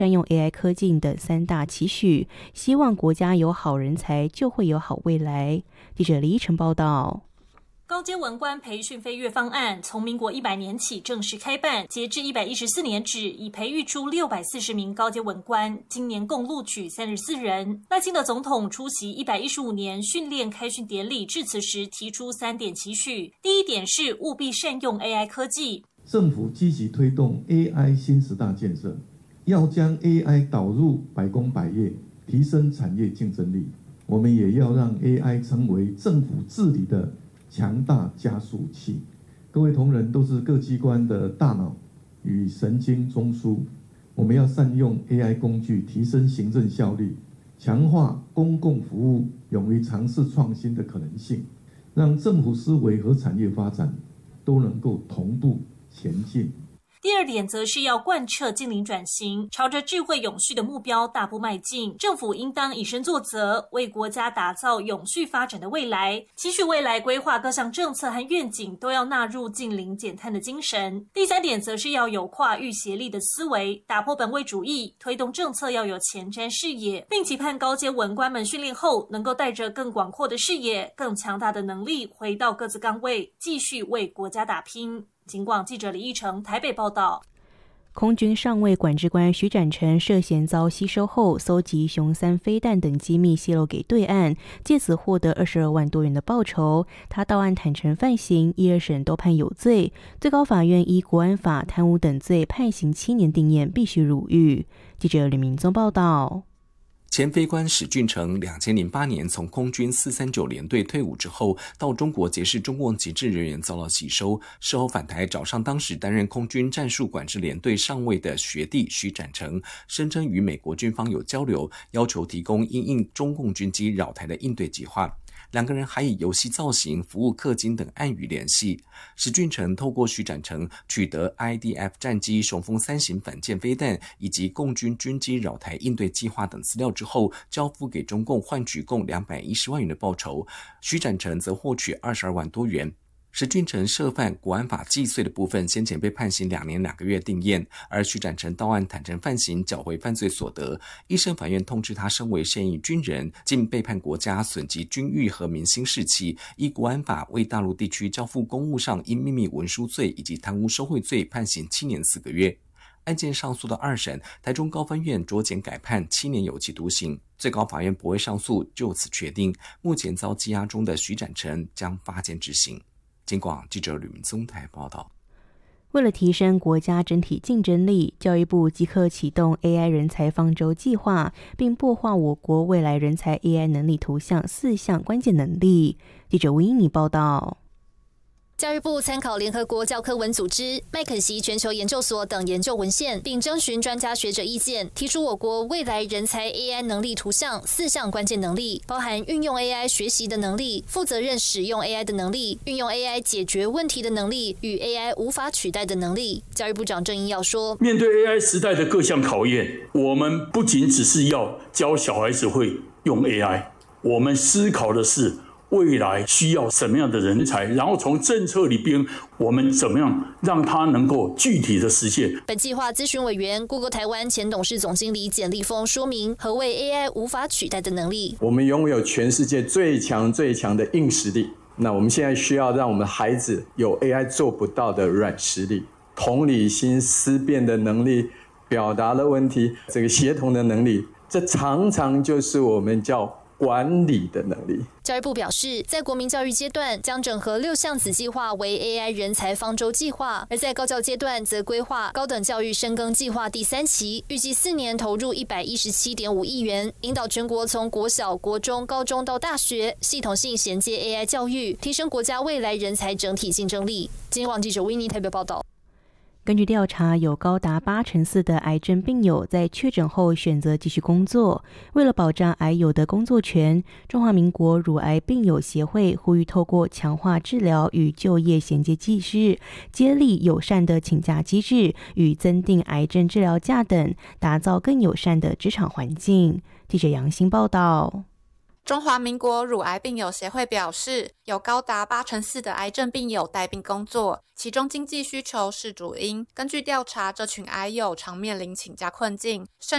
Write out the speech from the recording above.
善用 AI 科技等3大期许，希望国家有好人才就会有好未来。记者李依晨报道。 高阶文官培训飞跃方案从民国100年起正式开办，截至114年止，已培育出640名高阶文官，今年共录取34人。赖清德总统出席115年训练开训典礼致辞时提出3点期许，第一点是务必善用 AI 科技， 政府积极推动 AI 新10大建设，要将 AI 导入百工百业，提升产业竞争力。我们也要让 AI 成为政府治理的强大加速器。各位同仁都是各机关的大脑与神经中枢，我们要善用 AI 工具，提升行政效率，强化公共服务，勇于尝试创新的可能性，让政府思维和产业发展都能够同步前进。 第二点则是要贯彻净零转型，朝着智慧永续的目标大步迈进。政府应当以身作则，为国家打造永续发展的未来。期许未来规划各项政策和愿景都要纳入净零减碳的精神。第三点则是要有跨域协力的思维，打破本位主义，推动政策要有前瞻视野，并期盼高阶文官们训练后能够带着更广阔的视野、更强大的能力回到各自岗位，继续为国家打拼。警广记者李义成台北报道。 空军上尉管制官徐展成涉嫌遭吸收后，搜集雄3飞弹等机密泄露给对岸，借此获得22万多元的报酬。他到案坦诚犯行，1、2审都判有罪。最高法院依国安法贪污等罪判刑7年定谳，必须入狱。记者吕明宗报道。 前飞官史俊成2008年从空军439联队退伍之后，到中国结识中共籍制人员遭到吸收，事后返台找上当时担任空军战术管制联队上尉的学弟徐展成，声称与美国军方有交流，要求提供因应中共军机扰台的应对计划。2个人还以游戏造型、服务氪金等暗语联系。史俊成透过徐展成取得 IDF 战机雄风3型反舰飞弹以及共军军机扰台应对计划等资料之后，交付给中共，换取共210万元的报酬。徐展成则获取22万多元。史俊成涉犯国安法既遂的部分，先前被判刑2年2个月定谳，而徐展成到案坦诚犯行，缴回犯罪所得。一审法院通知他身为现役军人，竟背叛国家，损及军誉和民心士气，依国安法为大陆地区交付公务上因秘密文书罪以及贪污受贿罪判刑7年4个月。案件上诉到2审，台中高分院酌减改判7年有期徒刑，最高法院不会上诉，就此确定，目前遭羁押中的徐展成将发监执行。警广记者吕明宗台报道。 为了提升国家整体竞争力，教育部即刻启动 AI 人才方舟计划，并擘画我国未来人才 AI 能力图像4项关键能力。记者吴英妮报道。 教育部参考联合国教科文组织、麦肯锡全球研究所等研究文献，并征询专家学者意见，提出我国未来人才 AI 能力图像4项关键能力，包含运用 AI 学习的能力、负责任使用 AI 的能力、运用 AI 解决问题的能力与 AI 无法取代的能力。教育部长郑英耀说， 面对 AI 时代的各项考验，我们不仅只是要教小孩子会用 AI， 我们思考的是未来需要什么样的人才，然后从政策里边我们怎么样让它能够具体的实现。 本计划咨询委员 Google 台湾前董事总经理简立峰说明何谓 AI 无法取代的能力。 我们拥有全世界最强的硬实力，那我们现在需要让我们的孩子有 AI 做不到的软实力，同理心、思辨的能力、表达的问题，这个协同的能力，这常常就是我们叫管理的能力。 教育部表示，在国民教育阶段将整合6项子计划为 AI 人才方舟计划，而在高教阶段则规划高等教育深耕计划第3期，预计4年投入117.5亿元，引导全国从国小、国中、高中到大学，系统性衔接 AI 教育，提升国家未来人才整体竞争力。今网记者维尼台北报道。 根据调查，有高达84%的癌症病友在确诊后选择继续工作。为了保障癌友的工作权，中华民国乳癌病友协会呼吁透过强化治疗与就业衔接机制，接力友善的请假机制与增订癌症治疗假等，打造更友善的职场环境。记者杨欣报道。 中华民国乳癌病友协会表示，有高达84%的癌症病友带病工作，其中经济需求是主因。根据调查，这群癌友常面临请假困境，甚